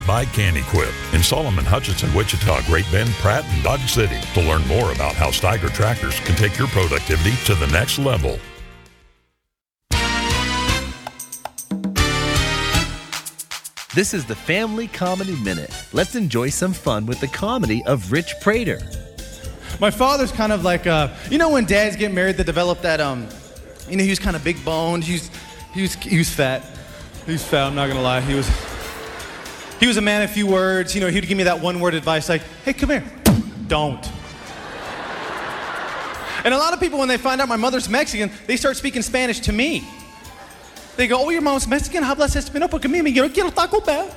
By Can-Equip in Solomon, Hutchinson, Wichita, Great Bend, Pratt, and Dodge City. To learn more about how Steiger tractors can take your productivity to the next level. This is the Family Comedy Minute. Let's enjoy some fun with the comedy of Rich Prater. My father's kind of like, when dads get married, they develop that, he was kind of big boned. He was fat. He was fat, I'm not gonna lie. He was a man of few words. He'd give me that one-word advice like, hey, come here. Don't. And a lot of people, when they find out my mother's Mexican, they start speaking Spanish to me. They go, oh, your mom's Mexican? Hablas español porque me quiero Taco Bell.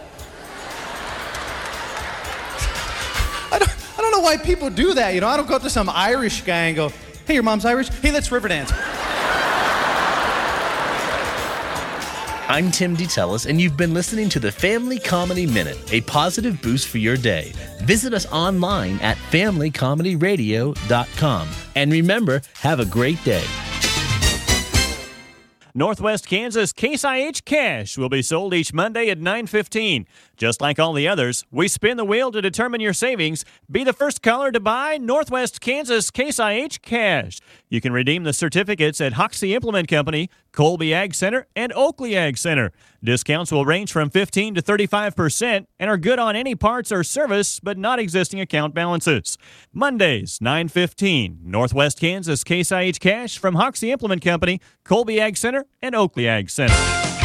I don't know why people do that, I don't go up to some Irish guy and go, hey, your mom's Irish? Hey, let's river dance. I'm Tim DeTellis, and you've been listening to the Family Comedy Minute, a positive boost for your day. Visit us online at familycomedyradio.com. And remember, have a great day. Northwest Kansas Case IH Cash will be sold each Monday at 9:15. Just like all the others, we spin the wheel to determine your savings. Be the first caller to buy Northwest Kansas Case IH Cash. You can redeem the certificates at Hoxie Implement Company, Colby Ag Center, and Oakley Ag Center. Discounts will range from 15% to 35% and are good on any parts or service, but not existing account balances. Mondays, 9:15, Northwest Kansas Case IH Cash from Hoxie Implement Company, Colby Ag Center, and Oakley Ag Center.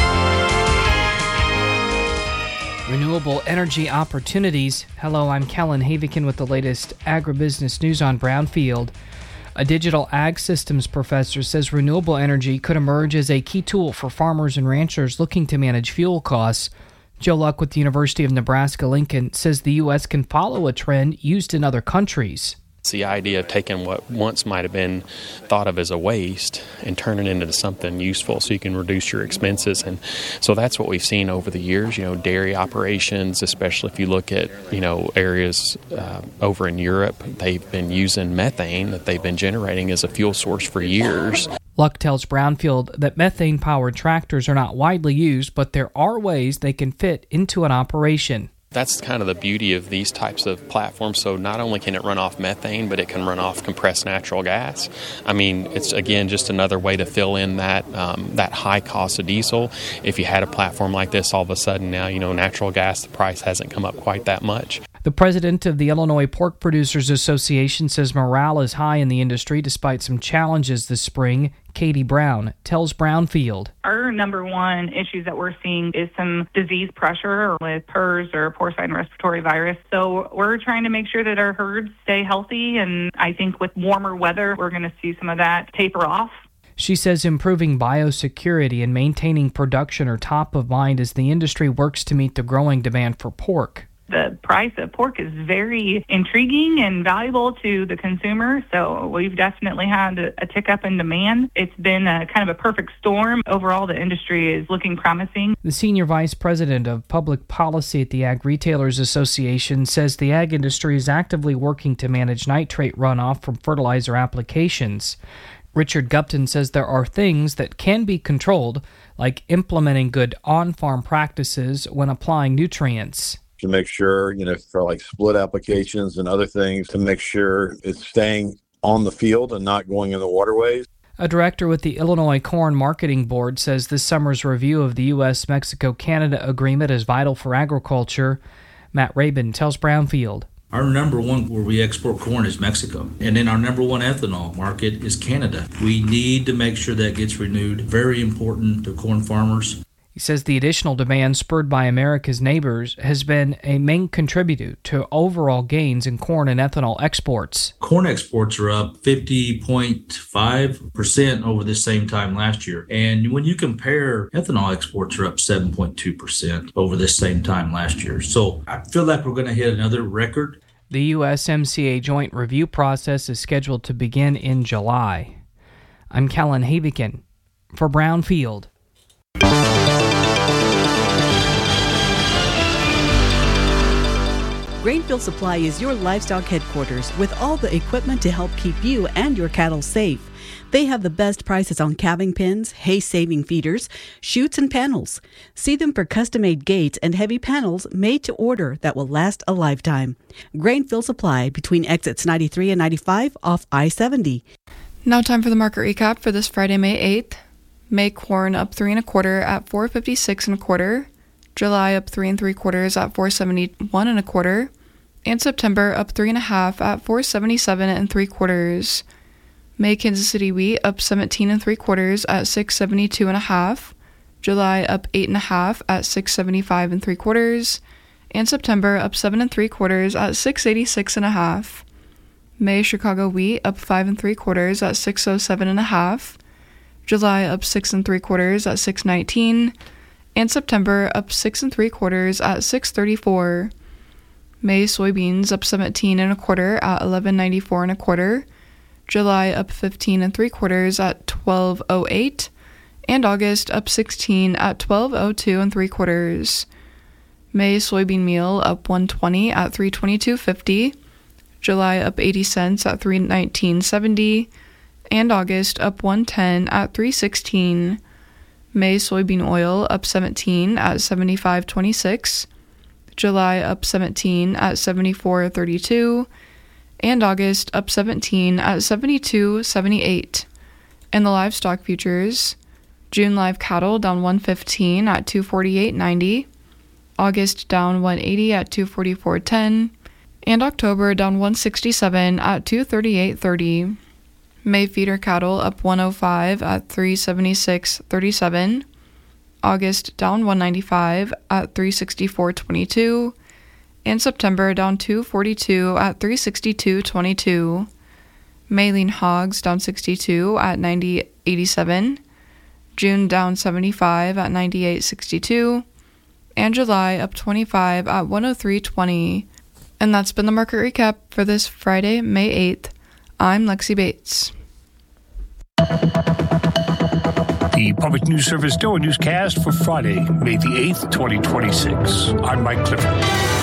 Renewable energy opportunities. Hello, I'm Kellen Havikin with the latest agribusiness news on Brownfield. A digital ag systems professor says renewable energy could emerge as a key tool for farmers and ranchers looking to manage fuel costs. Joe Luck with the University of Nebraska-Lincoln says the U.S. can follow a trend used in other countries. It's the idea of taking what once might have been thought of as a waste and turning it into something useful so you can reduce your expenses. And so that's what we've seen over the years. Dairy operations, especially if you look at, areas over in Europe, they've been using methane that they've been generating as a fuel source for years. Luck tells Brownfield that methane-powered tractors are not widely used, but there are ways they can fit into an operation. That's kind of the beauty of these types of platforms. So not only can it run off methane, but it can run off compressed natural gas. I mean, it's, again, just another way to fill in that high cost of diesel. If you had a platform like this, all of a sudden now, natural gas, the price hasn't come up quite that much. The president of the Illinois Pork Producers Association says morale is high in the industry despite some challenges this spring. Katie Brown tells Brownfield. Our number one issues that we're seeing is some disease pressure with PRRS or porcine respiratory virus. So we're trying to make sure that our herds stay healthy, and I think with warmer weather, we're going to see some of that taper off. She says improving biosecurity and maintaining production are top of mind as the industry works to meet the growing demand for pork. The price of pork is very intriguing and valuable to the consumer, so we've definitely had a tick up in demand. It's been a kind of a perfect storm. Overall, the industry is looking promising. The senior vice president of public policy at the Ag Retailers Association says the ag industry is actively working to manage nitrate runoff from fertilizer applications. Richard Gupton says there are things that can be controlled, like implementing good on-farm practices when applying nutrients. To make sure, for like split applications and other things, to make sure it's staying on the field and not going in the waterways. A director with the Illinois Corn Marketing Board says this summer's review of the U.S.-Mexico-Canada agreement is vital for agriculture. Matt Rabin tells Brownfield. Our number one where we export corn is Mexico, and then our number one ethanol market is Canada. We need to make sure that gets renewed. Very important to corn farmers. He says the additional demand spurred by America's neighbors has been a main contributor to overall gains in corn and ethanol exports. Corn exports are up 50.5% over the same time last year. And when you compare, ethanol exports are up 7.2% over the same time last year. So I feel like we're going to hit another record. The USMCA joint review process is scheduled to begin in July. I'm Kellen Havikin for Brownfield. Grainfield Supply is your livestock headquarters with all the equipment to help keep you and your cattle safe. They have the best prices on calving pens, hay-saving feeders, chutes, and panels. See them for custom-made gates and heavy panels made to order that will last a lifetime. Grainfield Supply between exits 93 and 95 off I-70. Now time for the market recap for this Friday, May 8th. May corn up 3 1/4 at $4.56 1/4. July up 3 3/4 at $4.71 1/4. And September up 3 1/2 at $4.77 3/4. May Kansas City wheat up 17 3/4 at $6.72 1/2. July up 8 1/2 at $6.75 3/4. And September up 7 3/4 at $6.86 1/2. May Chicago wheat up 5 3/4 at $6.07 1/2. July up 6 3/4 at $6.19. And September up 6 3/4 at $6.34. May soybeans up 17 1/4 at $11.94 1/4. July up 15 3/4 at $12.08. And August up 16 at $12.02 3/4. May soybean meal up 120 at $3.22.50. July up 80 cents at $3.19.70. And August up 110 at $3.16. May soybean oil up 17 at $75.26. July up 17 at $74.32. And August up 17 at $72.78. And the livestock futures, June live cattle down 115 at $248.90. August down 180 at $244.10. And October down 167 at $238.30. May feeder cattle up 105 at $376.37. August down 195 at $364.22. And September down 242 at $362.22. May lean hogs down 62 at $90.87. June down 75 at $98.62. And July up 25 at $103.20. And that's been the market recap for this Friday, May 8th. I'm Lexi Bates. The Public News Service NOAA newscast for Friday, May the 8th, 2026. I'm Mike Clifford.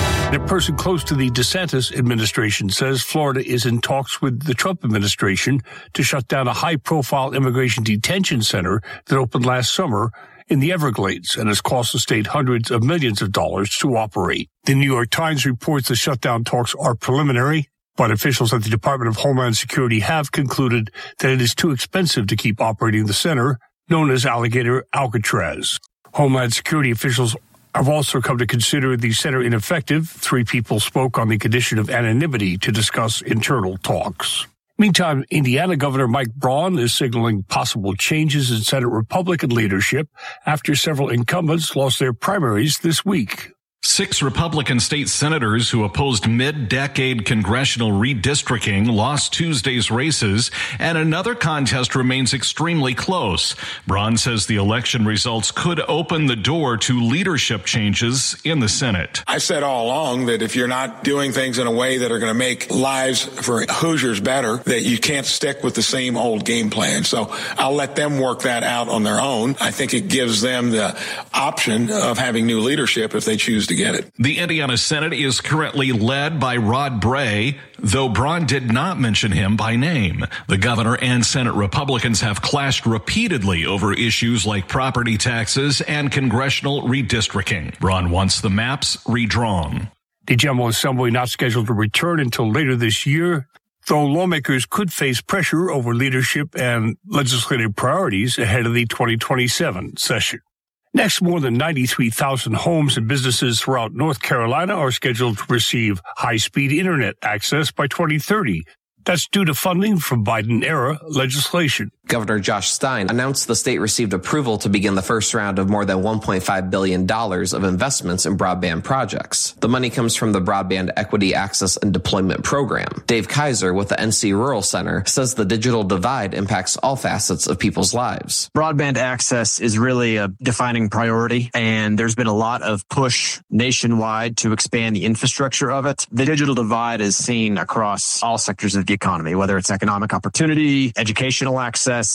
A person close to the DeSantis administration says Florida is in talks with the Trump administration to shut down a high-profile immigration detention center that opened last summer in the Everglades and has cost the state hundreds of millions of dollars to operate. The New York Times reports the shutdown talks are preliminary, but officials at the Department of Homeland Security have concluded that it is too expensive to keep operating the center, known as Alligator Alcatraz. Homeland Security officials have also come to consider the center ineffective. 3 people spoke on the condition of anonymity to discuss internal talks. Meantime, Indiana Governor Mike Braun is signaling possible changes in Senate Republican leadership after several incumbents lost their primaries this week. 6 Republican state senators who opposed mid-decade congressional redistricting lost Tuesday's races, and another contest remains extremely close. Braun says the election results could open the door to leadership changes in the Senate. I said all along that if you're not doing things in a way that are going to make lives for Hoosiers better, that you can't stick with the same old game plan. So I'll let them work that out on their own. I think it gives them the option of having new leadership if they choose to get it. The Indiana Senate is currently led by Rod Bray, though Braun did not mention him by name. The governor and Senate Republicans have clashed repeatedly over issues like property taxes and congressional redistricting. Braun wants the maps redrawn. The General Assembly not scheduled to return until later this year, though lawmakers could face pressure over leadership and legislative priorities ahead of the 2027 session. Next, more than 93,000 homes and businesses throughout North Carolina are scheduled to receive high-speed internet access by 2030. That's due to funding from Biden-era legislation. Governor Josh Stein announced the state received approval to begin the first round of more than $1.5 billion of investments in broadband projects. The money comes from the Broadband Equity Access and Deployment Program. Dave Kaiser with the NC Rural Center says the digital divide impacts all facets of people's lives. Broadband access is really a defining priority, and there's been a lot of push nationwide to expand the infrastructure of it. The digital divide is seen across all sectors of the economy, whether it's economic opportunity, educational access,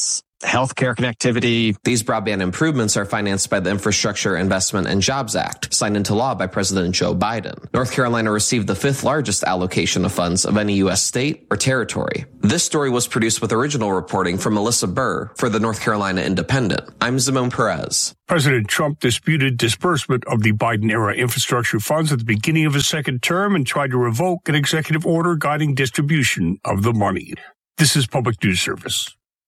healthcare connectivity. These broadband improvements are financed by the Infrastructure Investment and Jobs Act, signed into law by President Joe Biden. North Carolina received the 5th largest allocation of funds of any U.S. state or territory. This story was produced with original reporting from Melissa Burr for the North Carolina Independent. I'm Zimon Perez. President Trump disputed disbursement of the Biden-era infrastructure funds at the beginning of his second term and tried to revoke an executive order guiding distribution of the money. This is Public News Service.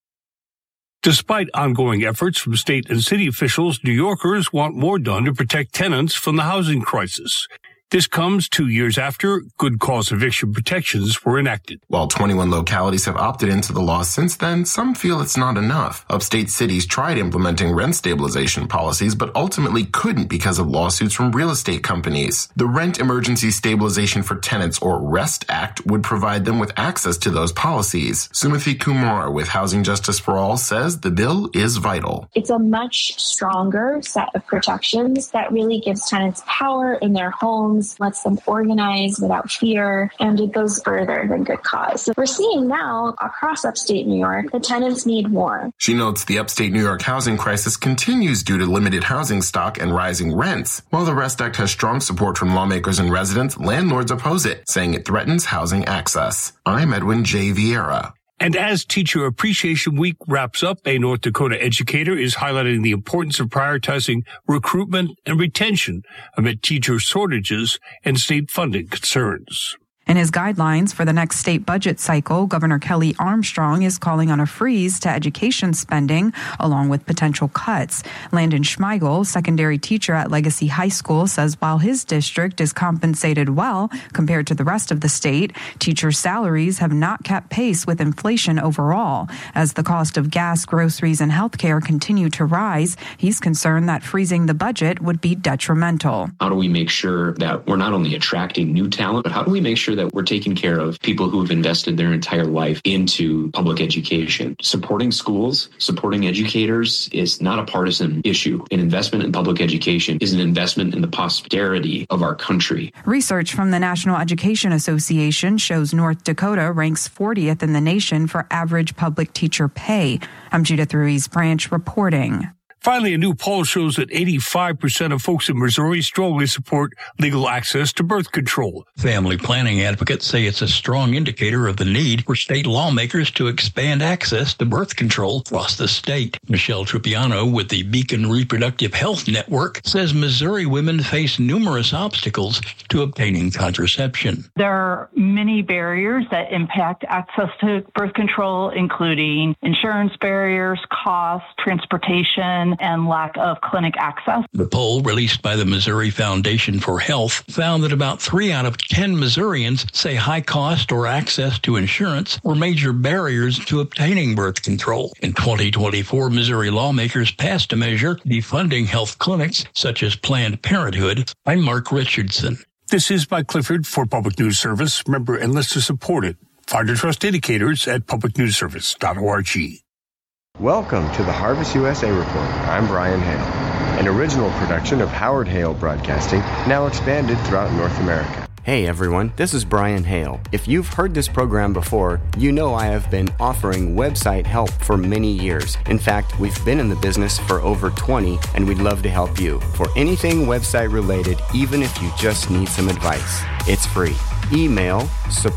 Despite ongoing efforts from state and city officials, New Yorkers want more done to protect tenants from the housing crisis. This comes 2 years after good cause eviction protections were enacted. While 21 localities have opted into the law since then, some feel it's not enough. Upstate cities tried implementing rent stabilization policies, but ultimately couldn't because of lawsuits from real estate companies. The Rent Emergency Stabilization for Tenants, or REST Act, would provide them with access to those policies. Sumathi Kumar with Housing Justice for All says the bill is vital. It's a much stronger set of protections that really gives tenants power in their homes, lets them organize without fear, and it goes further than good cause. So we're seeing now across upstate New York, the tenants need more. She notes the upstate New York housing crisis continues due to limited housing stock and rising rents. While the REST Act has strong support from lawmakers and residents, landlords oppose it, saying it threatens housing access. I'm Edwin J. Vieira. And as Teacher Appreciation Week wraps up, a North Dakota educator is highlighting the importance of prioritizing recruitment and retention amid teacher shortages and state funding concerns. In his guidelines for the next state budget cycle, Governor Kelly Armstrong is calling on a freeze to education spending, along with potential cuts. Landon Schmeigel, secondary teacher at Legacy High School, says while his district is compensated well compared to the rest of the state, teachers' salaries have not kept pace with inflation overall. As the cost of gas, groceries, and healthcare continue to rise, he's concerned that freezing the budget would be detrimental. How do we make sure that we're not only attracting new talent, but how do we make sure that we're taking care of people who have invested their entire life into public education? Supporting schools, supporting educators is not a partisan issue. An investment in public education is an investment in the posterity of our country. Research from the National Education Association shows North Dakota ranks 40th in the nation for average public teacher pay. I'm Judith Ruiz Branch reporting. Finally, a new poll shows that 85% of folks in Missouri strongly support legal access to birth control. Family planning advocates say it's a strong indicator of the need for state lawmakers to expand access to birth control across the state. Michelle Trupiano with the Beacon Reproductive Health Network says Missouri women face numerous obstacles to obtaining contraception. There are many barriers that impact access to birth control, including insurance barriers, cost, transportation, and lack of clinic access. The poll released by the Missouri Foundation for Health found that about 3 out of 10 Missourians say high cost or access to insurance were major barriers to obtaining birth control. In 2024, Missouri lawmakers passed a measure defunding health clinics such as Planned Parenthood. I'm Mark Richardson. This is Mike Clifford for Public News Service, member and listener supported. Find our trust indicators at publicnewsservice.org. Welcome to the Harvest USA Report. I'm Brian Hale, an original production of Howard Hale Broadcasting, now expanded throughout North America. Hey everyone, this is Brian Hale. If you've heard this program before, you know I have been offering website help for many years. In fact, we've been in the business for over 20, and we'd love to help you for anything website related, even if you just need some advice. It's free. Email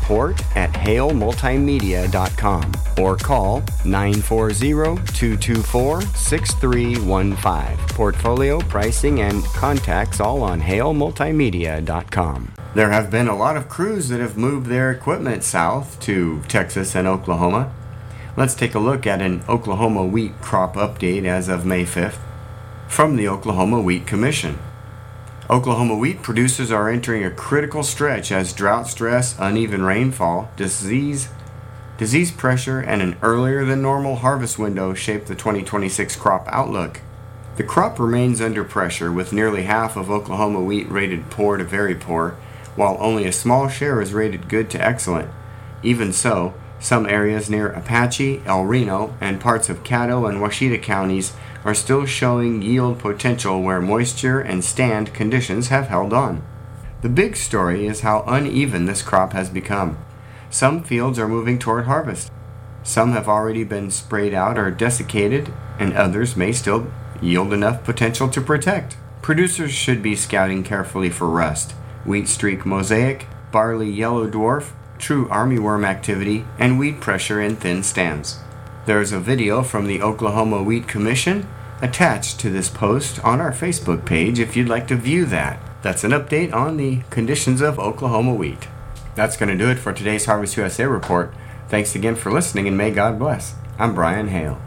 support@halemultimedia.com or call 940-224-6315. Portfolio, pricing, and contacts all on halemultimedia.com. There have been a lot of crews that have moved their equipment south to Texas and Oklahoma. Let's take a look at an Oklahoma wheat crop update as of May 5th from the Oklahoma Wheat Commission. Oklahoma wheat producers are entering a critical stretch as drought stress, uneven rainfall, disease pressure, and an earlier than normal harvest window shape the 2026 crop outlook. The crop remains under pressure, with nearly half of Oklahoma wheat rated poor to very poor, while only a small share is rated good to excellent. Even so, some areas near Apache, El Reno, and parts of Caddo and Washita counties are still showing yield potential where moisture and stand conditions have held on. The big story is how uneven this crop has become. Some fields are moving toward harvest. Some have already been sprayed out or desiccated, and others may still yield enough potential to protect. Producers should be scouting carefully for rust, wheat streak mosaic, barley yellow dwarf, true armyworm activity, and weed pressure in thin stands. There is a video from the Oklahoma Wheat Commission attached to this post on our Facebook page if you'd like to view that. That's an update on the conditions of Oklahoma wheat. That's going to do it for today's Harvest USA report. Thanks again for listening, and may God bless. I'm Brian Hale.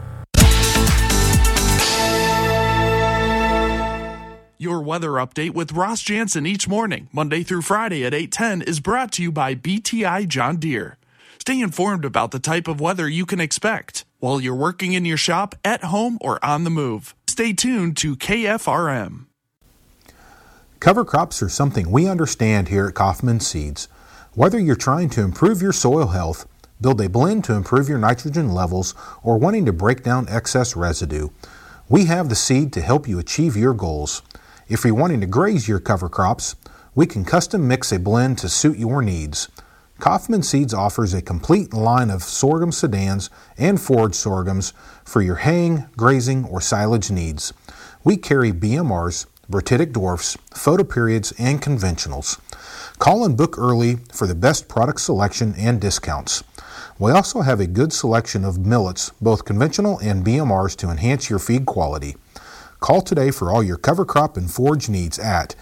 Your weather update with Ross Jansen each morning, Monday through Friday at 8:10, is brought to you by BTI John Deere. Stay informed about the type of weather you can expect while you're working in your shop, at home, or on the move. Stay tuned to KFRM. Cover crops are something we understand here at Kaufman Seeds. Whether you're trying to improve your soil health, build a blend to improve your nitrogen levels, or wanting to break down excess residue, we have the seed to help you achieve your goals. If you're wanting to graze your cover crops, we can custom mix a blend to suit your needs. Kaufman Seeds offers a complete line of sorghum sedans and forage sorghums for your haying, grazing, or silage needs. We carry BMRs, Bertitic dwarfs, photoperiods, and conventionals. Call and book early for the best product selection and discounts. We also have a good selection of millets, both conventional and BMRs, to enhance your feed quality. Call today for all your cover crop and forage needs at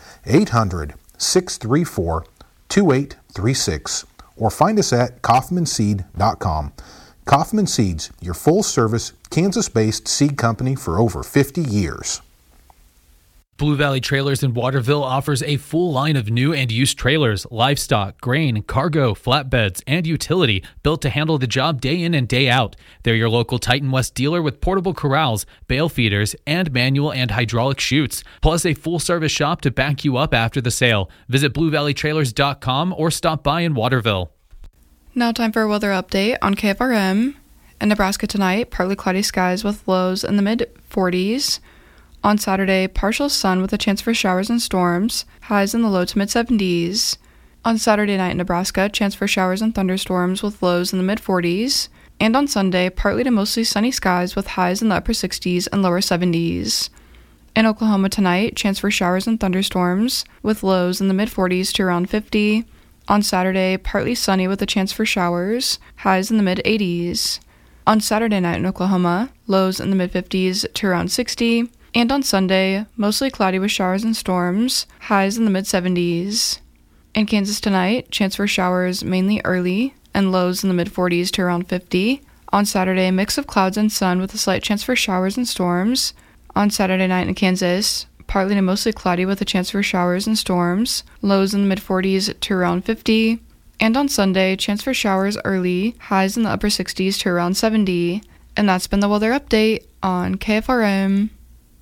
800-634-2836 or find us at kaufmanseed.com. Kaufman Seeds, your full-service, Kansas-based seed company for over 50 years. Blue Valley Trailers in Waterville offers a full line of new and used trailers, livestock, grain, cargo, flatbeds, and utility built to handle the job day in and day out. They're your local Titan West dealer with portable corrals, bale feeders, and manual and hydraulic chutes, plus a full-service shop to back you up after the sale. Visit BlueValleyTrailers.com or stop by in Waterville. Now time for a weather update on KFRM. In Nebraska tonight, partly cloudy skies with lows in the mid-40s. On Saturday, partial sun with a chance for showers and storms, highs in the low to mid-70s. On Saturday night in Nebraska, chance for showers and thunderstorms with lows in the mid-40s. And on Sunday, partly to mostly sunny skies with highs in the upper 60s and lower 70s. In Oklahoma tonight, chance for showers and thunderstorms with lows in the mid-40s to around 50. On Saturday, partly sunny with a chance for showers, highs in the mid-80s. On Saturday night in Oklahoma, lows in the mid-50s to around 60. And on Sunday, mostly cloudy with showers and storms, highs in the mid-70s. In Kansas tonight, chance for showers mainly early, and lows in the mid-40s to around 50. On Saturday, a mix of clouds and sun with a slight chance for showers and storms. On Saturday night in Kansas, partly to mostly cloudy with a chance for showers and storms, lows in the mid-40s to around 50. And on Sunday, chance for showers early, highs in the upper 60s to around 70. And that's been the weather update on KFRM.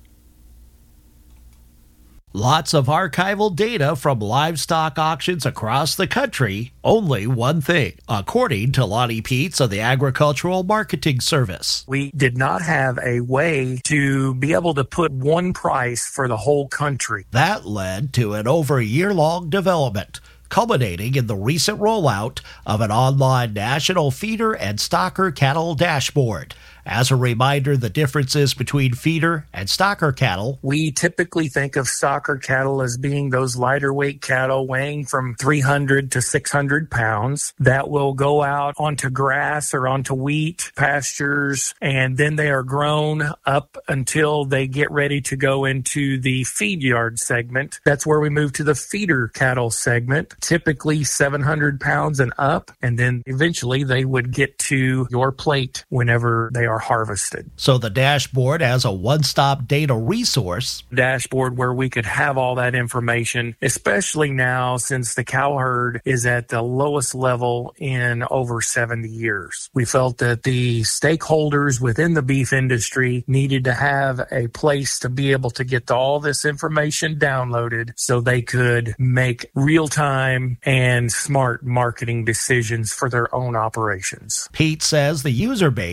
Lots of archival data from livestock auctions across the country. Only one thing, according to Lonnie Peets of the Agricultural Marketing Service. We did not have a way to be able to put one price for the whole country. That led to an over a year-long development, culminating in the recent rollout of an online national feeder and stocker cattle dashboard. As a reminder, the differences between feeder and stocker cattle. We typically think of stocker cattle as being those lighter weight cattle weighing from 300 to 600 pounds that will go out onto grass or onto wheat pastures, and then they are grown up until they get ready to go into the feed yard segment. That's where we move to the feeder cattle segment, typically 700 pounds and up, and then eventually they would get to your plate whenever they are harvested. So the dashboard as a one-stop data resource. Dashboard where we could have all that information, especially now since the cow herd is at the lowest level in over 70 years. We felt that the stakeholders within the beef industry needed to have a place to be able to get all this information downloaded so they could make real-time and smart marketing decisions for their own operations. Pete says the user base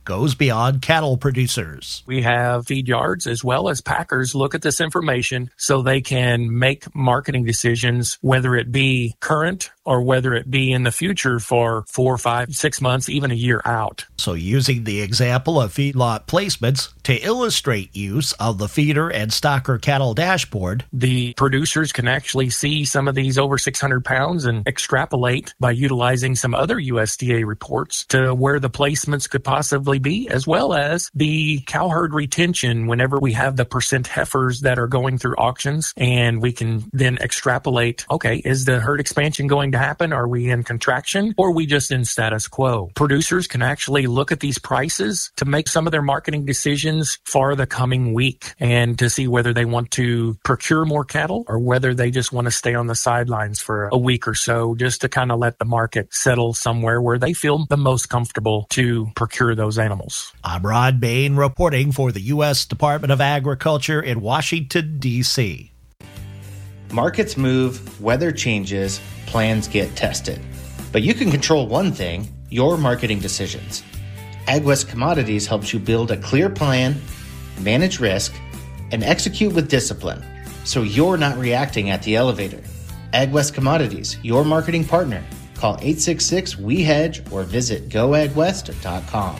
goes beyond cattle producers. We have feed yards as well as packers look at this information so they can make marketing decisions, whether it be current or whether it be in the future for 4, 5, 6 months, even a year out. So using the example of feedlot placements to illustrate use of the feeder and stocker cattle dashboard, the producers can actually see some of these over 600 pounds and extrapolate by utilizing some other USDA reports to where the placements could possibly be, as well as the cow herd retention whenever we have the percent heifers that are going through auctions, and we can then extrapolate, okay, is the herd expansion going to happen? Are we in contraction or are we just in status quo? Producers can actually look at these prices to make some of their marketing decisions for the coming week and to see whether they want to procure more cattle or whether they just want to stay on the sidelines for a week or so just to kind of let the market settle somewhere where they feel the most comfortable to procure those animals. I'm Rod Bain reporting for the U.S. Department of Agriculture in Washington, D.C. Markets move, weather changes, plans get tested. But you can control one thing, your marketing decisions. AgWest Commodities helps you build a clear plan, manage risk, and execute with discipline, so you're not reacting at the elevator. AgWest Commodities, your marketing partner. Call 866-WE-HEDGE or visit goagwest.com.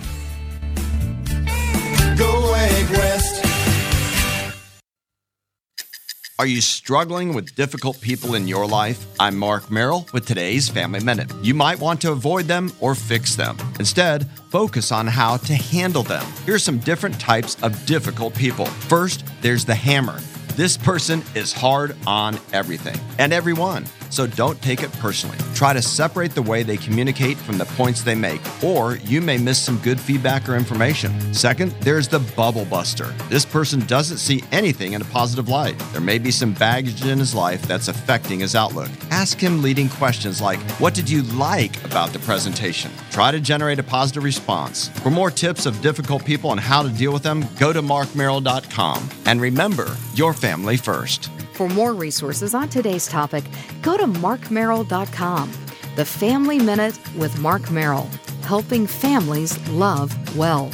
Go AgWest. Are you struggling with difficult people in your life? I'm Mark Merrill with today's Family Minute. You might want to avoid them or fix them. Instead, focus on how to handle them. Here's some different types of difficult people. First, there's the hammer. This person is hard on everything and everyone, so don't take it personally. Try to separate the way they communicate from the points they make, or you may miss some good feedback or information. Second, there's the bubble buster. This person doesn't see anything in a positive light. There may be some baggage in his life that's affecting his outlook. Ask him leading questions like, what did you like about the presentation? Try to generate a positive response. For more tips of difficult people and how to deal with them, go to markmerrill.com. And remember, your family first. For more resources on today's topic, go to markmerrill.com. The Family Minute with Mark Merrill, helping families love well.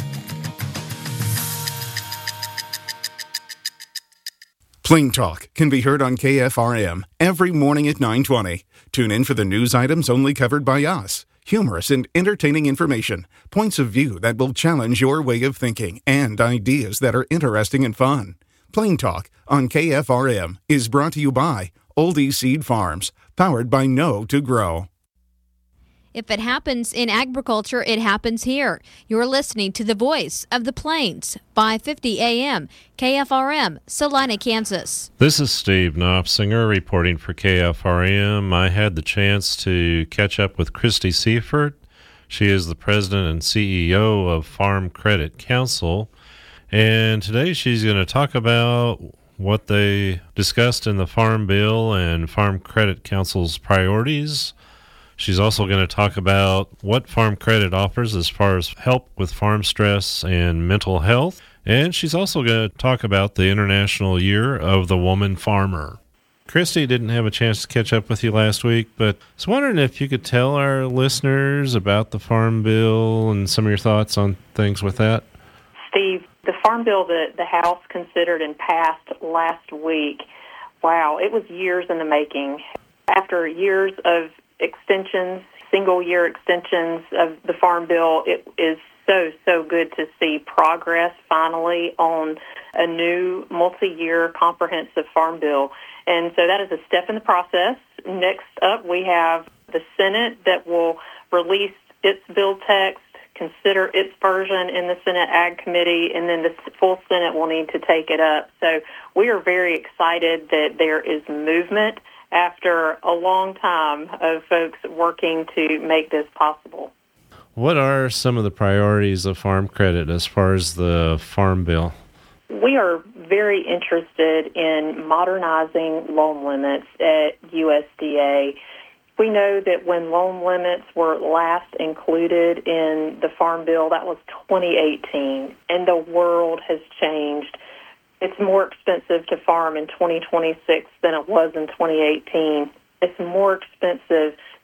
Plain Talk can be heard on KFRM every morning at 9:20. Tune in for the news items only covered by us. Humorous and entertaining information, points of view that will challenge your way of thinking, and ideas that are interesting and fun. Plain Talk on KFRM is brought to you by Oldie Seed Farms, powered by Know to Grow. If it happens in agriculture, it happens here. You're listening to the Voice of the Plains, 550 AM, KFRM, Salina, Kansas. This is Steve Knopsinger reporting for KFRM. I had the chance to catch up with Christy Seifert. She is the president and CEO of Farm Credit Council. And today she's going to talk about what they discussed in the Farm Bill and Farm Credit Council's priorities. She's also going to talk about what Farm Credit offers as far as help with farm stress and mental health. And she's also going to talk about the International Year of the Woman Farmer. Christy didn't have a chance to catch up with you last week, but I was wondering if you could tell our listeners about the Farm Bill and some of your thoughts on things with that. Steve, the Farm Bill that the House considered and passed last week, wow, it was years in the making. After years of extensions, single-year extensions of the Farm Bill, it is so good to see progress finally on a new multi-year comprehensive Farm Bill. And so that is a step in the process. Next up, we have the Senate that will release its bill text, consider its version in the Senate Ag Committee, and then the full Senate will need to take it up. So we are very excited that there is movement after a long time of folks working to make this possible. What are some of the priorities of Farm Credit as far as the Farm Bill? We are very interested in modernizing loan limits at USDA. We know that when loan limits were last included in the Farm Bill, that was 2018, and the world has changed. It's more expensive to farm in 2026 than it was in 2018. It's more expensive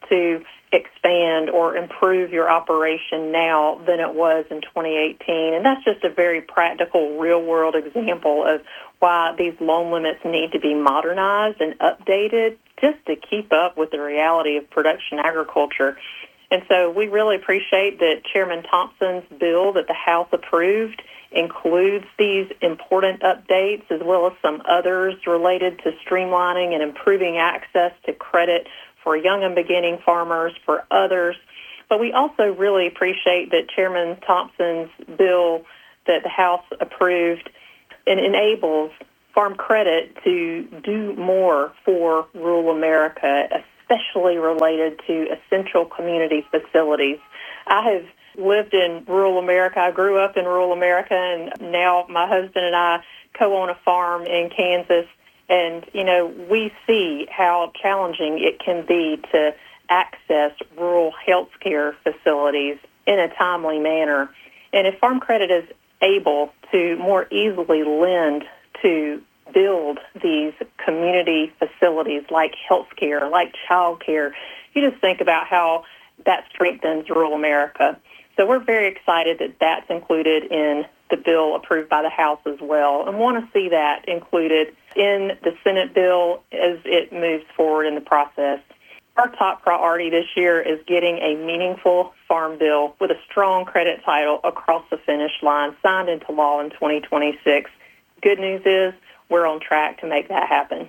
to expand or improve your operation now than it was in 2018. And that's just a very practical, real-world example of why these loan limits need to be modernized and updated just to keep up with the reality of production agriculture. And so we really appreciate that Chairman Thompson's bill that the House approved includes these important updates, as well as some others related to streamlining and improving access to credit for young and beginning farmers, for others. But we also really appreciate that Chairman Thompson's bill that the House approved and enables Farm Credit to do more for rural America, especially related to essential community facilities. I have lived in rural America. I grew up in rural America, and now my husband and I co-own a farm in Kansas. And, we see how challenging it can be to access rural health care facilities in a timely manner. And if Farm Credit is able to more easily lend to build these community facilities like health care, like child care, you just think about how that strengthens rural America. So we're very excited that that's included in the bill approved by the House as well, and want to see that included in the Senate bill as it moves forward in the process. Our top priority this year is getting a meaningful farm bill with a strong credit title across the finish line, signed into law in 2026. Good news is we're on track to make that happen.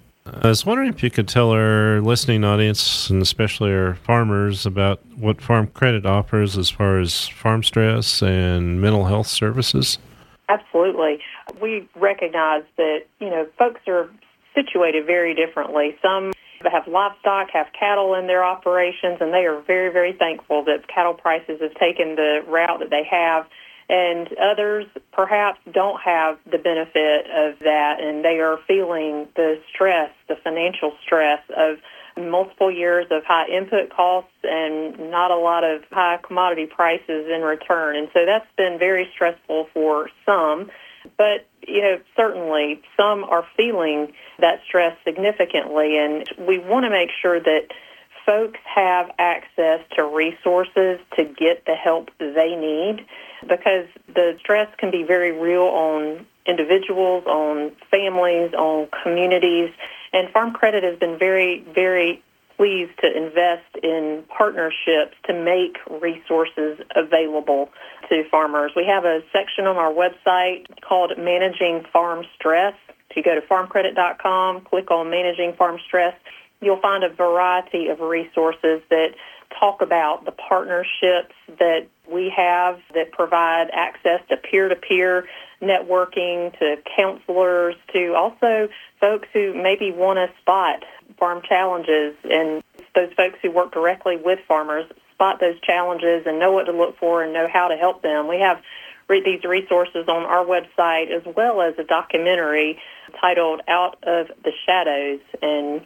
I was wondering if you could tell our listening audience, and especially our farmers, about what Farm Credit offers as far as farm stress and mental health services. Absolutely. We recognize that, folks are situated very differently. Some have livestock, have cattle in their operations, and they are very, very thankful that cattle prices have taken the route that they have. And others perhaps don't have the benefit of that, and they are feeling the stress, the financial stress of multiple years of high input costs and not a lot of high commodity prices in return. And so that's been very stressful for some. But, certainly some are feeling that stress significantly, and we want to make sure that folks have access to resources to get the help they need, because the stress can be very real on individuals, on families, on communities. And Farm Credit has been very, very pleased to invest in partnerships to make resources available to farmers. We have a section on our website called Managing Farm Stress. If you go to farmcredit.com, click on Managing Farm Stress, you'll find a variety of resources that talk about the partnerships that we have that provide access to peer-to-peer networking, to counselors, to also folks who maybe want to spot farm challenges, and those folks who work directly with farmers spot those challenges and know what to look for and know how to help them. We have these resources on our website, as well as a documentary titled Out of the Shadows. And,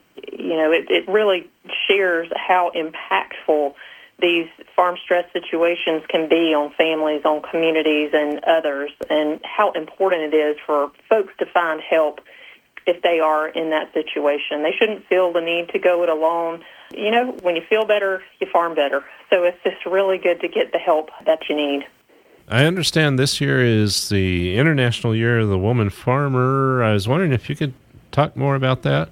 it really shares how impactful these farm stress situations can be on families, on communities, and others, and how important it is for folks to find help if they are in that situation. They shouldn't feel the need to go it alone. When you feel better, you farm better. So it's just really good to get the help that you need. I understand this year is the International Year of the Woman Farmer. I was wondering if you could talk more about that.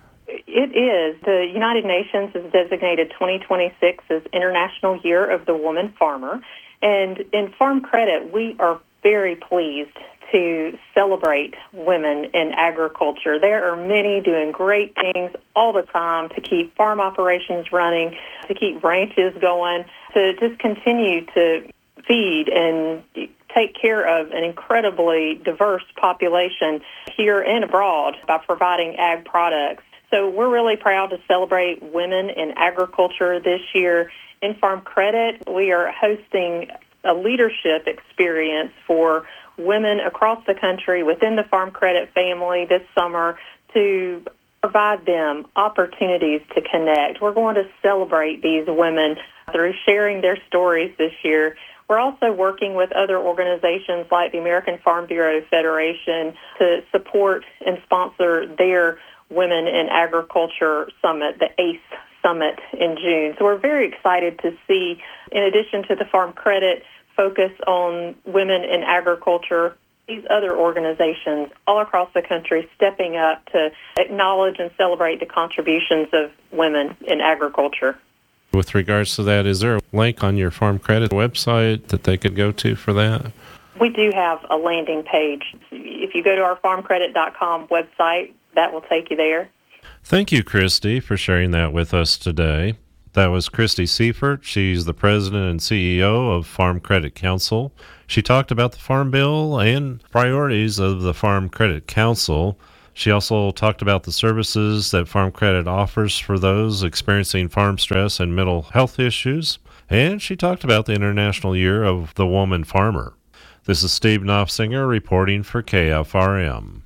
It is. The United Nations has designated 2026 as International Year of the Woman Farmer. And in Farm Credit, we are very pleased to celebrate women in agriculture. There are many doing great things all the time to keep farm operations running, to keep ranches going, to just continue to feed and take care of an incredibly diverse population here and abroad by providing ag products. So we're really proud to celebrate women in agriculture this year. In Farm Credit, we are hosting a leadership experience for women across the country within the Farm Credit family this summer to provide them opportunities to connect. We're going to celebrate these women through sharing their stories this year. We're also working with other organizations like the American Farm Bureau Federation to support and sponsor their Women in Agriculture Summit, the ACE summit in June. So we're very excited to see, in addition to the Farm Credit focus on women in agriculture, these other organizations all across the country stepping up to acknowledge and celebrate the contributions of women in agriculture. With regards to that, is there a link on your Farm Credit website that they could go to for that? We do have a landing page. If you go to our farmcredit.com website, that will take you there. Thank you, Christy, for sharing that with us today. That was Christy Seifert. She's the president and CEO of Farm Credit Council. She talked about the Farm Bill and priorities of the Farm Credit Council. She also talked about the services that Farm Credit offers for those experiencing farm stress and mental health issues. And she talked about the International Year of the Woman Farmer. This is Steve Knopfsinger reporting for KFRM.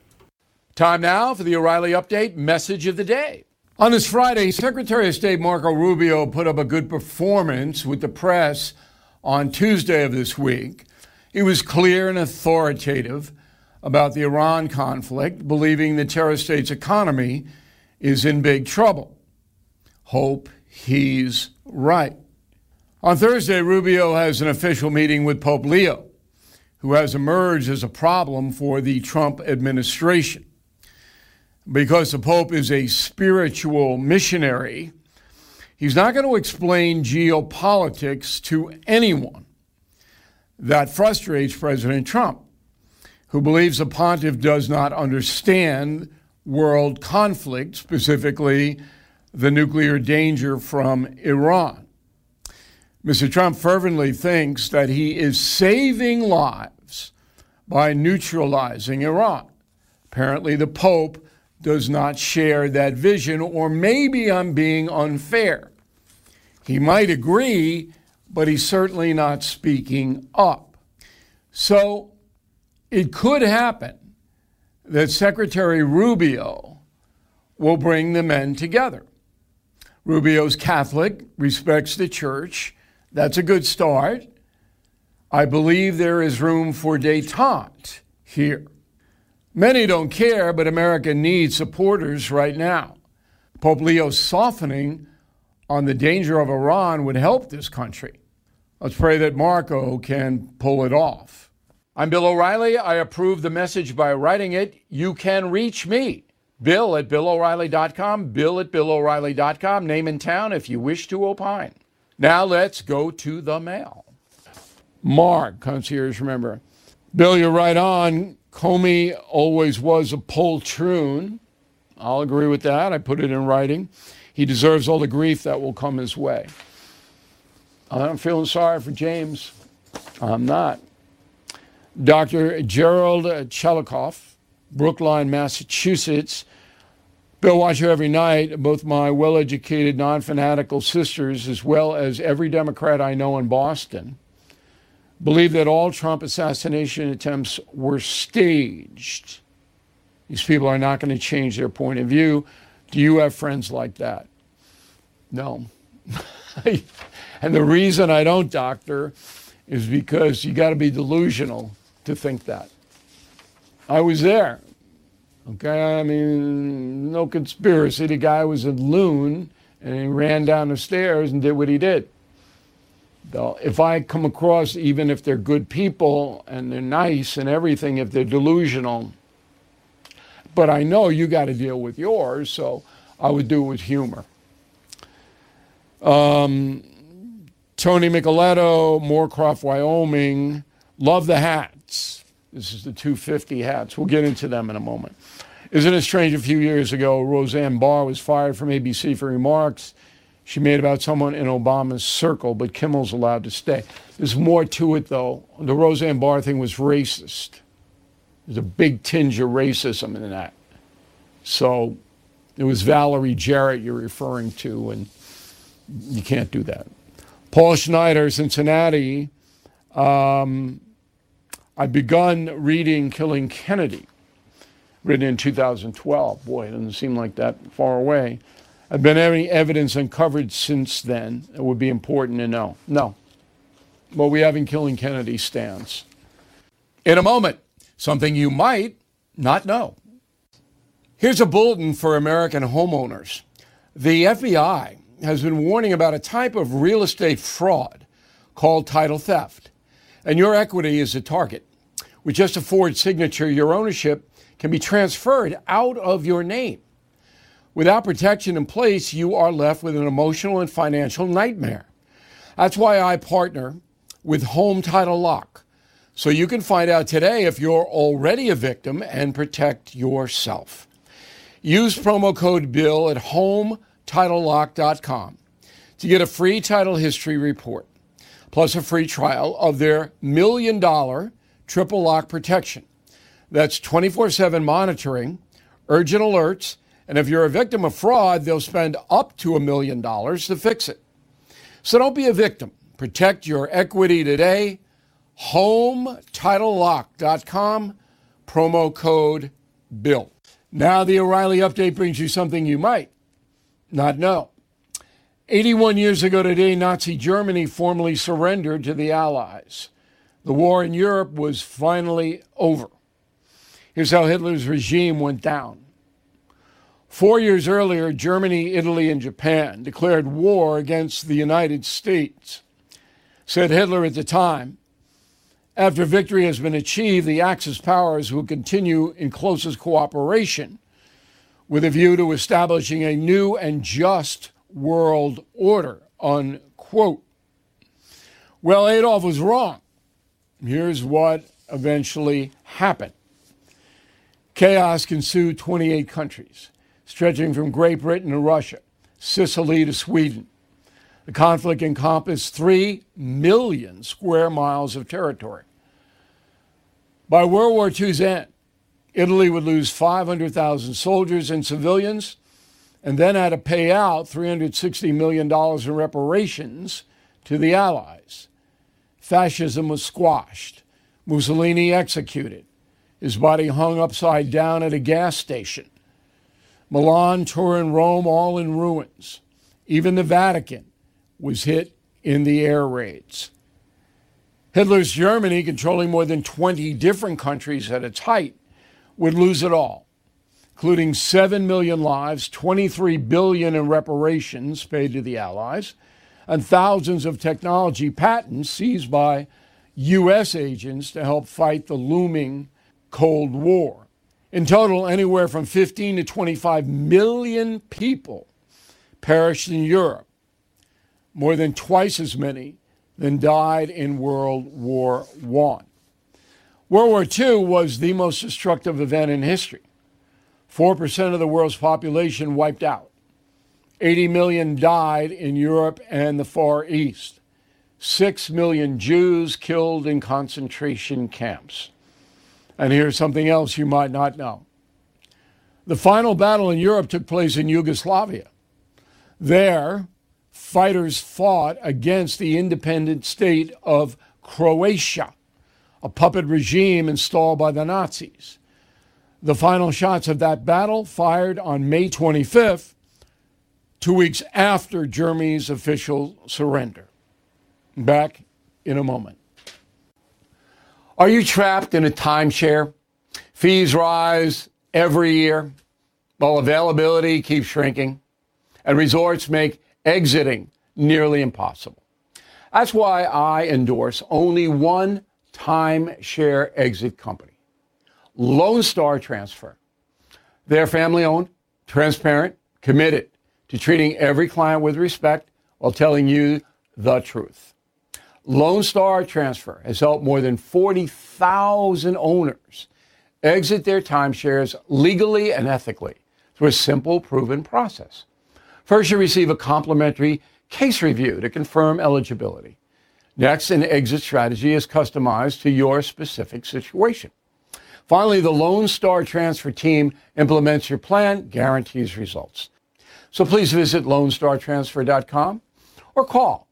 Time now for the O'Reilly Update Message of the Day. On this Friday, Secretary of State Marco Rubio put up a good performance with the press on Tuesday of this week. He was clear and authoritative about the Iran conflict, believing the terror state's economy is in big trouble. Hope he's right. On Thursday, Rubio has an official meeting with Pope Leo, who has emerged as a problem for the Trump administration. Because the Pope is a spiritual missionary, he's not going to explain geopolitics to anyone. That frustrates President Trump, who believes the pontiff does not understand world conflict, specifically the nuclear danger from Iran. Mr. Trump fervently thinks that he is saving lives by neutralizing Iran. Apparently, the Pope does not share that vision, or maybe I'm being unfair. He might agree, but he's certainly not speaking up. So it could happen that Secretary Rubio will bring the men together. Rubio's Catholic, respects the church. That's a good start. I believe there is room for détente here. Many don't care, but America needs supporters right now. Pope Leo's softening on the danger of Iran would help this country. Let's pray that Marco can pull it off. I'm Bill O'Reilly. I approve the message by writing it. You can reach me, Bill at BillO'Reilly.com, Bill at BillO'Reilly.com, name and town if you wish to opine. Now let's go to the mail. Mark, concierge, remember. Bill, you're right on. Comey always was a poltroon. I'll agree with that. I put it in writing. He deserves all the grief that will come his way. I'm feeling sorry for James. I'm not. Dr. Gerald Chelikoff, Brookline, Massachusetts. Bill, watch you every night. Both my well-educated, non-fanatical sisters, as well as every Democrat I know in Boston, believe that all Trump assassination attempts were staged. These people are not going to change their point of view. Do you have friends like that? No. And the reason I don't, doctor, is because you got to be delusional to think that. I was there. Okay, I mean, no conspiracy. The guy was a loon, and he ran down the stairs and did what he did. Though, if I come across, even if they're good people and they're nice and everything, if they're delusional, but I know you got to deal with yours, so I would do it with humor. Tony Micheletto, Moorcroft, Wyoming. Love the hats. This is the 250 hats. We'll get into them in a moment. Isn't it strange, a few years ago, Roseanne Barr was fired from ABC for remarks she made about someone in Obama's circle, but Kimmel's allowed to stay. There's more to it, though. The Roseanne Barr thing was racist. There's a big tinge of racism in that. So it was Valerie Jarrett you're referring to, and you can't do that. Paul Schneider, Cincinnati. I've begun reading Killing Kennedy, written in 2012. Boy, it doesn't seem like that far away. Have been any evidence uncovered since then? It would be important to know. No. What we have in Killing Kennedy stands. In a moment, something you might not know. Here's a bulletin for American homeowners. The FBI has been warning about a type of real estate fraud called title theft, and your equity is a target. With just a forged signature, your ownership can be transferred out of your name. Without protection in place, you are left with an emotional and financial nightmare. That's why I partner with Home Title Lock, so you can find out today if you're already a victim and protect yourself. Use promo code BILL at HomeTitleLock.com to get a free title history report, plus a free trial of their $1 million triple lock protection. That's 24/7 monitoring, urgent alerts, and if you're a victim of fraud, they'll spend up to $1 million to fix it. So don't be a victim. Protect your equity today. HomeTitleLock.com, promo code BILL. Now the O'Reilly Update brings you something you might not know. 81 years ago today, Nazi Germany formally surrendered to the Allies. The war in Europe was finally over. Here's how Hitler's regime went down. 4 years earlier, Germany, Italy, and Japan declared war against the United States. Said Hitler at the time, after victory has been achieved, the Axis powers will continue in closest cooperation with a view to establishing a new and just world order, unquote. Well, Adolf was wrong. Here's what eventually happened. Chaos ensued 28 countries, stretching from Great Britain to Russia, Sicily to Sweden. The conflict encompassed 3 million square miles of territory. By World War II's end, Italy would lose 500,000 soldiers and civilians, and then had to pay out $360 million in reparations to the Allies. Fascism was squashed. Mussolini executed. His body hung upside down at a gas station. Milan, Turin, Rome, all in ruins. Even the Vatican was hit in the air raids. Hitler's Germany, controlling more than 20 different countries at its height, would lose it all, including 7 million lives, 23 billion in reparations paid to the Allies, and thousands of technology patents seized by U.S. agents to help fight the looming Cold War. In total, anywhere from 15 to 25 million people perished in Europe, more than twice as many than died in World War I. World War II was the most destructive event in history. 4% of the world's population wiped out. 80 million died in Europe and the Far East. 6 million Jews killed in concentration camps. And here's something else you might not know. The final battle in Europe took place in Yugoslavia. There, fighters fought against the independent state of Croatia, a puppet regime installed by the Nazis. The final shots of that battle fired on May 25th, 2 weeks after Germany's official surrender. Back in a moment. Are you trapped in a timeshare? Fees rise every year, while availability keeps shrinking, and resorts make exiting nearly impossible. That's why I endorse only one timeshare exit company, Lone Star Transfer. They're family-owned, transparent, committed to treating every client with respect while telling you the truth. Lone Star Transfer has helped more than 40,000 owners exit their timeshares legally and ethically through a simple, proven process. First, you receive a complimentary case review to confirm eligibility. Next, an exit strategy is customized to your specific situation. Finally, the Lone Star Transfer team implements your plan, guarantees results. So please visit LoneStarTransfer.com or call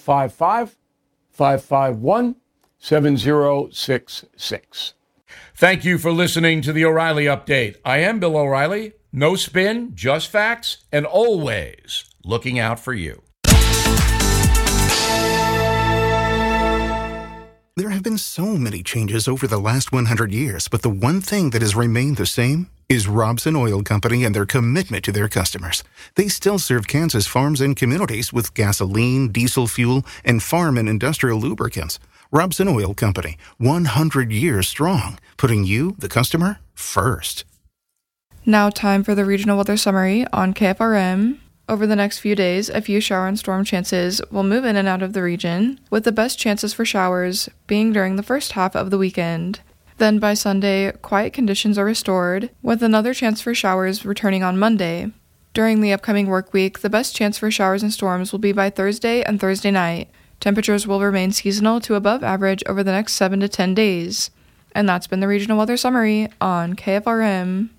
855-551-7066. Thank you for listening to the O'Reilly Update. I am Bill O'Reilly. No spin, just facts, and always looking out for you. There have been so many changes over the last 100 years, but the one thing that has remained the same is Robson Oil Company and their commitment to their customers. They still serve Kansas farms and communities with gasoline, diesel fuel, and farm and industrial lubricants. Robson Oil Company, 100 years strong, putting you, the customer, first. Now time for the regional weather summary on KFRM. Over the next few days, a few shower and storm chances will move in and out of the region, with the best chances for showers being during the first half of the weekend. Then by Sunday, quiet conditions are restored, with another chance for showers returning on Monday. During the upcoming work week, the best chance for showers and storms will be by Thursday and Thursday night. Temperatures will remain seasonal to above average over the next 7 to 10 days. And that's been the regional weather summary on KFRM.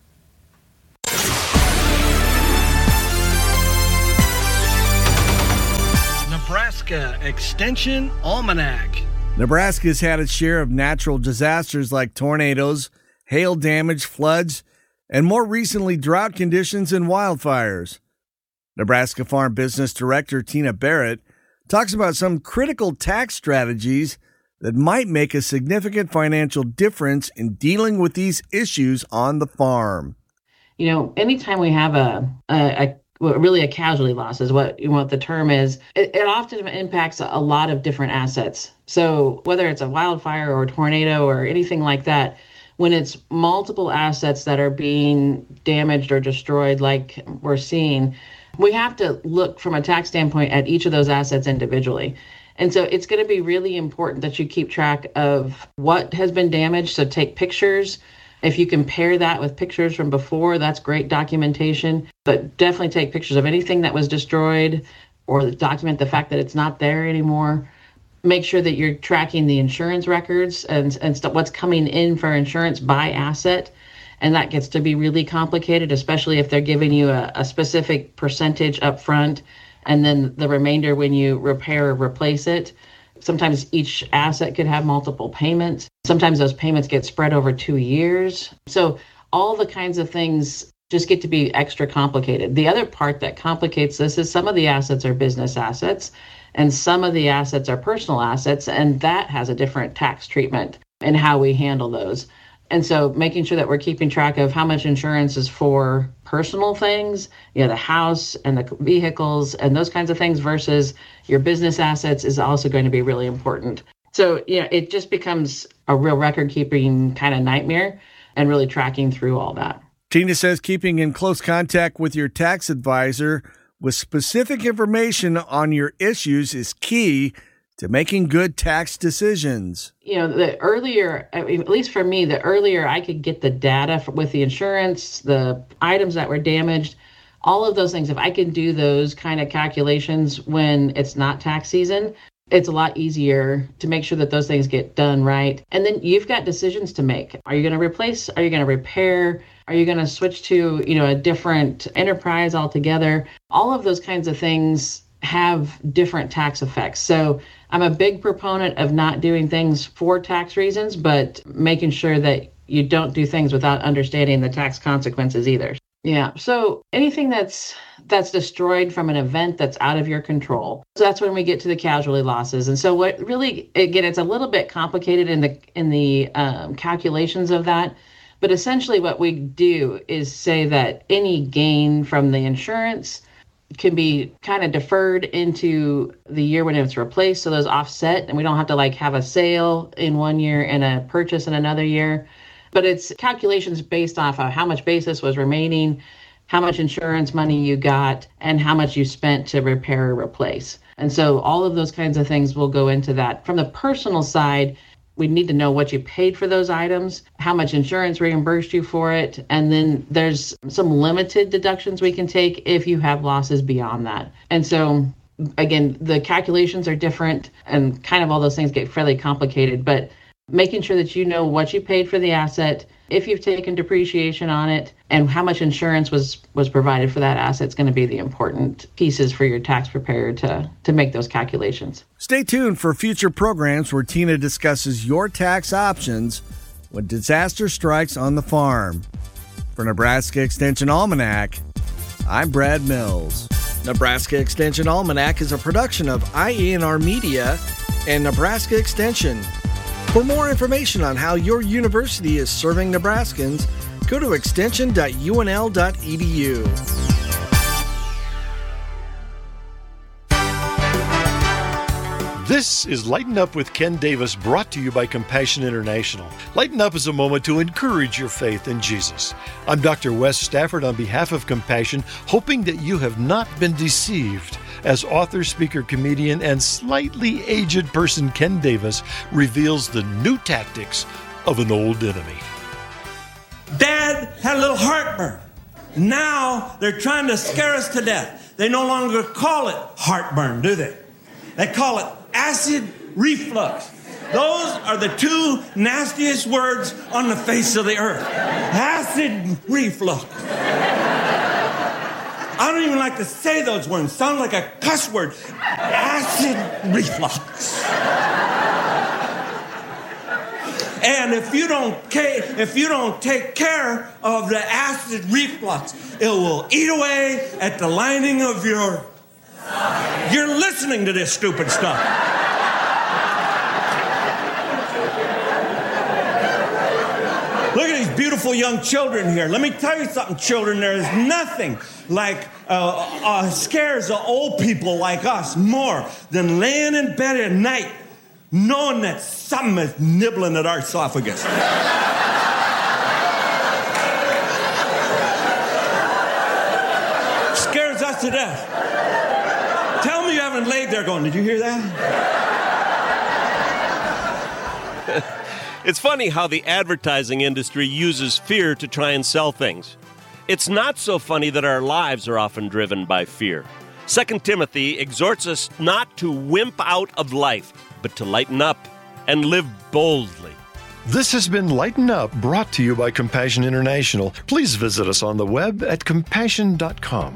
Nebraska Extension Almanac. Nebraska's had its share of natural disasters like tornadoes, hail damage, floods, and more recently drought conditions and wildfires. Nebraska Farm Business Director Tina Barrett talks about some critical tax strategies that might make a significant financial difference in dealing with these issues on the farm. You know, anytime we have a casualty loss is what the term is, it often impacts a lot of different assets. So whether it's a wildfire or a tornado or anything like that, when it's multiple assets that are being damaged or destroyed like we're seeing, we have to look from a tax standpoint at each of those assets individually. And so it's going to be really important that you keep track of what has been damaged. So take pictures. If you compare that with pictures from before, that's great documentation. But definitely take pictures of anything that was destroyed or document the fact that it's not there anymore. Make sure that you're tracking the insurance records and what's coming in for insurance by asset. And that gets to be really complicated, especially if they're giving you a specific percentage up front and then the remainder when you repair or replace it. Sometimes each asset could have multiple payments. Sometimes those payments get spread over 2 years. So all the kinds of things just get to be extra complicated. The other part that complicates this is some of the assets are business assets and some of the assets are personal assets, and that has a different tax treatment in how we handle those. And so making sure that we're keeping track of how much insurance is for personal things, the house and the vehicles and those kinds of things versus your business assets is also going to be really important. So, it just becomes a real record-keeping kind of nightmare and really tracking through all that. Tina says keeping in close contact with your tax advisor with specific information on your issues is key to making good tax decisions. The earlier, at least for me, the earlier I could get the data with the insurance, the items that were damaged, all of those things, if I can do those kind of calculations when it's not tax season, it's a lot easier to make sure that those things get done right. And then you've got decisions to make. Are you going to replace? Are you going to repair? Are you going to switch to, a different enterprise altogether? All of those kinds of things have different tax effects. So I'm a big proponent of not doing things for tax reasons, but making sure that you don't do things without understanding the tax consequences either. Yeah. So anything that's destroyed from an event that's out of your control. So that's when we get to the casualty losses. And so what really, again, it's a little bit complicated in the calculations of that. But essentially what we do is say that any gain from the insurance can be kind of deferred into the year when it's replaced. So those offset and we don't have to have a sale in 1 year and a purchase in another year. But it's calculations based off of how much basis was remaining, how much insurance money you got, and how much you spent to repair or replace. And so all of those kinds of things will go into that. From the personal side, we need to know what you paid for those items, how much insurance reimbursed you for it, and then there's some limited deductions we can take if you have losses beyond that. And so, again, the calculations are different and kind of all those things get fairly complicated, but making sure that you know what you paid for the asset, if you've taken depreciation on it, and how much insurance was provided for that asset is going to be the important pieces for your tax preparer to make those calculations. Stay tuned for future programs where Tina discusses your tax options when disaster strikes on the farm. For Nebraska Extension Almanac, I'm Brad Mills. Nebraska Extension Almanac is a production of IENR Media and Nebraska Extension. For more information on how your university is serving Nebraskans, go to extension.unl.edu. This is Lighten Up with Ken Davis, brought to you by Compassion International. Lighten Up is a moment to encourage your faith in Jesus. I'm Dr. Wes Stafford on behalf of Compassion, hoping that you have not been deceived as author, speaker, comedian, and slightly aged person Ken Davis reveals the new tactics of an old enemy. Dad had a little heartburn. Now they're trying to scare us to death. They no longer call it heartburn, do they? They call it acid reflux. Those are the two nastiest words on the face of the earth. Acid reflux. I don't even like to say those words. Sound like a cuss word. Acid reflux. And if you don't take care of the acid reflux, it will eat away at the lining of your... You're listening to this stupid stuff. Look at these beautiful young children here. Let me tell you something, children. There is nothing like scares the old people like us more than laying in bed at night knowing that something is nibbling at our esophagus. Scares us to death. Tell me you haven't laid there going, did you hear that? It's funny how the advertising industry uses fear to try and sell things. It's not so funny that our lives are often driven by fear. 2 Timothy exhorts us not to wimp out of life, but to lighten up and live boldly. This has been Lighten Up, brought to you by Compassion International. Please visit us on the web at compassion.com.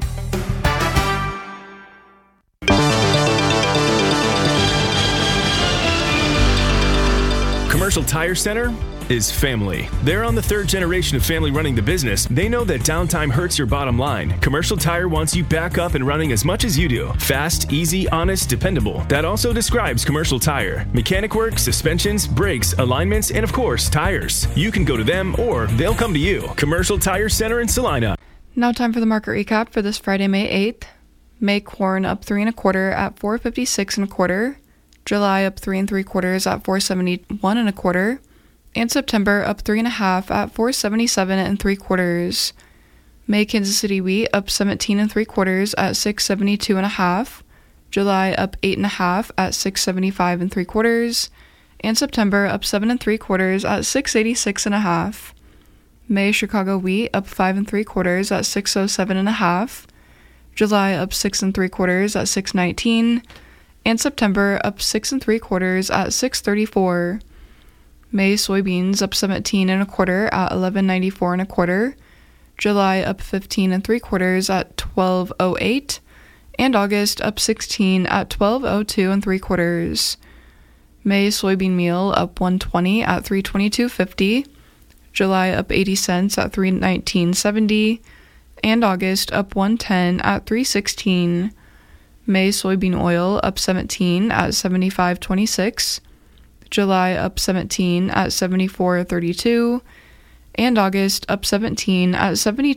Commercial Tire Center is family. They're on the third generation of family running the business. They know that downtime hurts your bottom line. Commercial Tire wants you back up and running as much as you do. Fast, easy, honest, dependable. That also describes Commercial Tire. Mechanic work, suspensions, brakes, alignments, and of course, tires. You can go to them or they'll come to you. Commercial Tire Center in Salina. Now time for the market recap for this Friday, May 8th. May corn up 3 1/4 at $4.56 1/4. July up 3 3/4 at $4.71 1/4. And September up 3 1/2 at $4.77 3/4. May Kansas City wheat up 17 3/4 at $6.72 1/2. July up 8 1/2 at $6.75 3/4. And September up 7 3/4 at $6.86 1/2. May Chicago wheat up 5 3/4 at $6.07 1/2. July up 6 3/4 at $6.19. And September up 6 3/4 at $6.34. May soybeans up 17 1/4 at $11.94 1/4. July up 15 3/4 at $12.08. And August up 16 at $12.02 3/4. May soybean meal up 120 at $3.22.50. July up 80 cents at $3.19.70. And August up 110 at $3.16. May soybean oil up 17 at $75.26. July up 17 at $74.32. And August up 17 at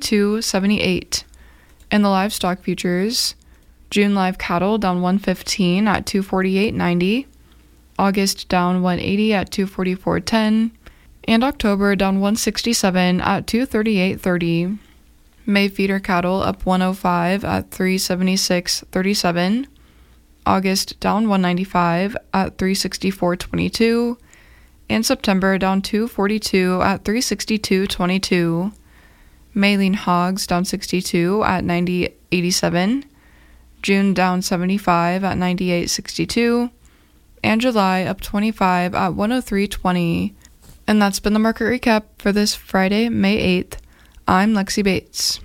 $72.78. And the livestock futures, June live cattle down 115 at $248.90. August down 180 at $244.10. And October down 167 at $238.30. May feeder cattle up 105 at $376.37. August down 195 at $364.22. And September down 242 at $362.22. May lean hogs down 62 at $90.87. June down 75 at $98.62. And July up 25 at $103.20. And that's been the market recap for this Friday, May 8th. I'm Lexi Bates.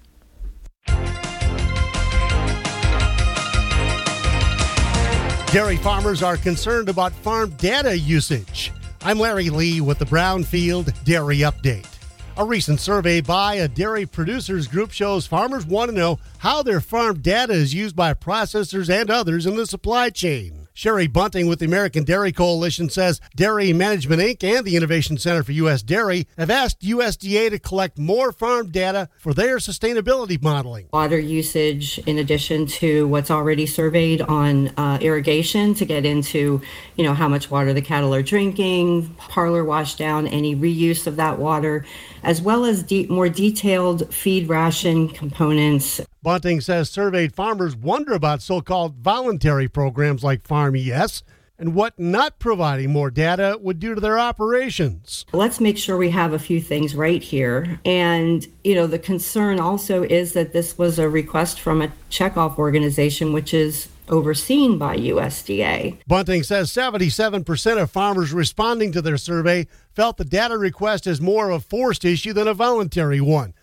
Dairy farmers are concerned about farm data usage. I'm Larry Lee with the Brownfield Dairy Update. A recent survey by a dairy producers group shows farmers want to know how their farm data is used by processors and others in the supply chain. Sherry Bunting with the American Dairy Coalition says Dairy Management Inc. and the Innovation Center for U.S. Dairy have asked USDA to collect more farm data for their sustainability modeling. Water usage in addition to what's already surveyed on irrigation to get into, how much water the cattle are drinking, parlor wash down, any reuse of that water, as well as more detailed feed ration components. Bunting says surveyed farmers wonder about so-called voluntary programs like Farm ES and what not providing more data would do to their operations. Let's make sure we have a few things right here. And, the concern also is that this was a request from a checkoff organization, which is overseen by USDA. Bunting says 77% of farmers responding to their survey felt the data request is more of a forced issue than a voluntary one.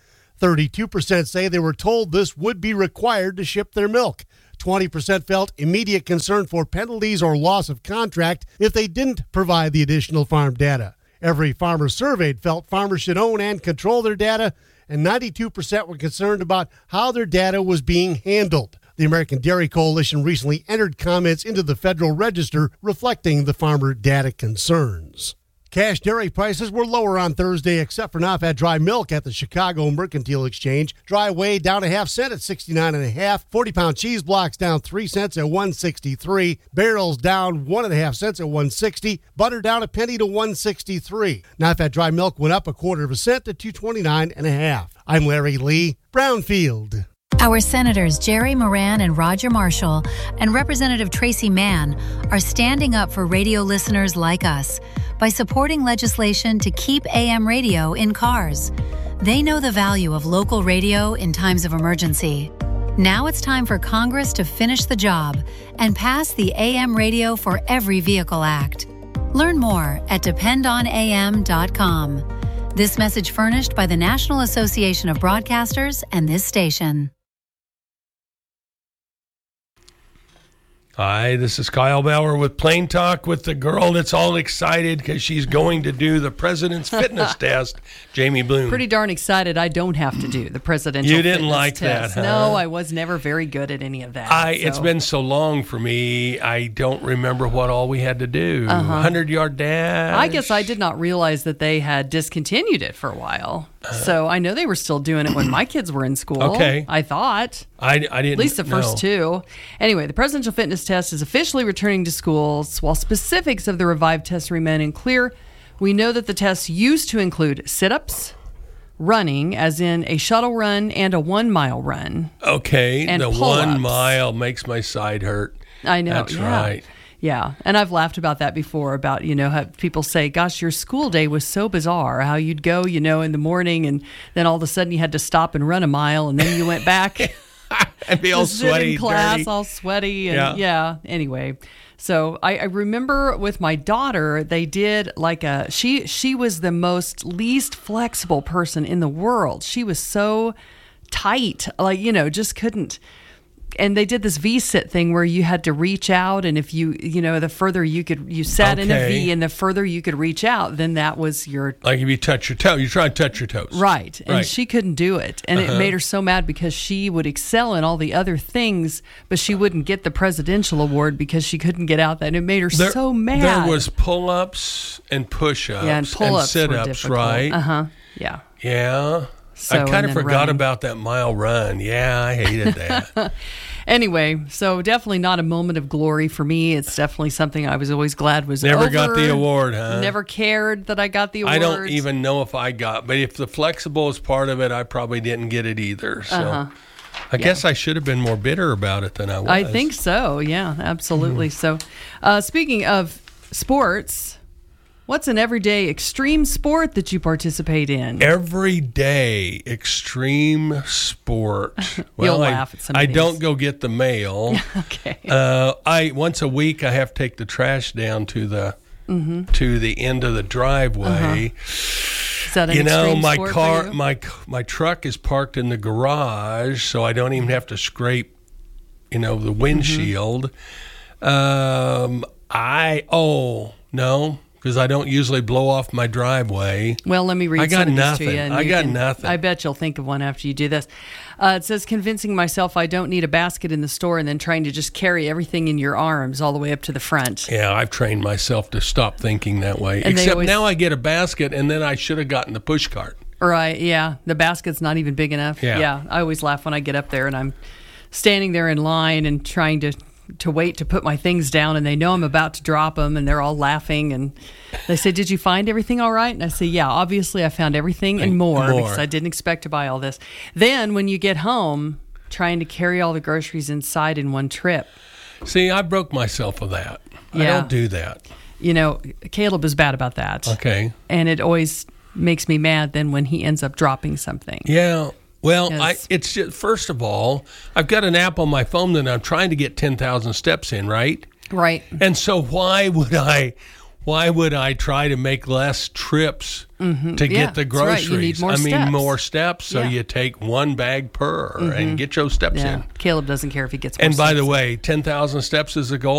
32% say they were told this would be required to ship their milk. 20% felt immediate concern for penalties or loss of contract if they didn't provide the additional farm data. Every farmer surveyed felt farmers should own and control their data, and 92% were concerned about how their data was being handled. The American Dairy Coalition recently entered comments into the Federal Register reflecting the farmer data concerns. Cash dairy prices were lower on Thursday, except for non-fat dry milk at the Chicago Mercantile Exchange. Dry whey down a half cent at 69.5. 40-pound cheese blocks down 3 cents at 163. Barrels down 1.5 cents at 160. Butter down a penny to 163. Non-fat dry milk went up 1/4 cent to 229.5. I'm Larry Lee, Brownfield. Our Senators Jerry Moran and Roger Marshall and Representative Tracy Mann are standing up for radio listeners like us by supporting legislation to keep AM radio in cars. They know the value of local radio in times of emergency. Now it's time for Congress to finish the job and pass the AM Radio for Every Vehicle Act. Learn more at dependonam.com. This message furnished by the National Association of Broadcasters and this station. Hi, this is Kyle Bauer with Plain Talk with the girl that's all excited because she's going to do the President's Fitness Test, Jamie Bloom. Pretty darn excited I don't have to do the Presidential Fitness Test. You didn't like that, huh? No, I was never very good at any of that. It's been so long for me, I don't remember what all we had to do. 100-yard dash. I guess I did not realize that they had discontinued it for a while. So I know they were still doing it when my kids were in school. Okay. I thought. I didn't. At least the first two. Anyway, the Presidential Fitness Test is officially returning to schools. While specifics of the revived test remain unclear, we know that the test used to include sit-ups, running, as in a shuttle run and a 1 mile run. Okay, and the pull-ups. 1 mile makes my side hurt. I know. That's right. Yeah, and I've laughed about that before, about, how people say, gosh, your school day was so bizarre, how you'd go, in the morning, and then all of a sudden you had to stop and run a mile, and then you went back and be all sweaty, in class, dirty. all sweaty, and anyway. So I remember with my daughter, they did she was the least flexible person in the world. She was so tight, just couldn't. And they did this V-sit thing where you had to reach out, and if the further you sat in a V, and the further you could reach out, then that was your... Like if you touch your toe, you try to touch your toes. Right. And she couldn't do it. And it made her so mad because she would excel in all the other things, but she wouldn't get the presidential award because she couldn't get out that. And it made her so mad. There was pull-ups and push-ups and sit-ups, right? Yeah. Yeah. So, I kind of forgot running. about that mile run. Yeah, I hated that. Anyway, so definitely not a moment of glory for me. It's definitely something I was always glad was Never over. got the award, huh? Never cared that I got the award. I don't even know if I got, but if the flexible is part of it, I probably didn't get it either. So I guess I should have been more bitter about it than I was. I think so. Yeah, absolutely. So speaking of sports, what's an everyday extreme sport that you participate in? Everyday extreme sport. You'll laugh at some of I these. don't go get the mail. Okay. Once a week I have to take the trash down to the end of the driveway. Is that an extreme my sport car, for you? my truck is parked in the garage, so I don't even have to scrape, the windshield. No. because I don't usually blow off my driveway. Well, let me read some of these to you. And I got nothing. I bet you'll think of one after you do this. It says, convincing myself I don't need a basket in the store and then trying to just carry everything in your arms all the way up to the front. Yeah, I've trained myself to stop thinking that way. And Except now I get a basket, and then I should have gotten the push cart. Right, yeah. The basket's not even big enough. Yeah. I always laugh when I get up there and I'm standing there in line and trying to wait to put my things down, and they know I'm about to drop them, and they're all laughing, and they say, did you find everything all right? And I say, yeah, obviously I found everything and more because I didn't expect to buy all this. Then when you get home, trying to carry all the groceries inside in one trip. See, I broke myself of that. Yeah. I don't do that. You know, Caleb is bad about that. Okay. And it always makes me mad then when he ends up dropping something. Yeah. Well, it's just, first of all, I've got an app on my phone that I'm trying to get 10,000 steps in, right? Right. And so why would I try to make less trips to get the groceries? Right. You need more steps. More steps. So you take one bag per and get your steps in. Caleb doesn't care if he gets more And by steps. the way, 10,000 steps is a goal.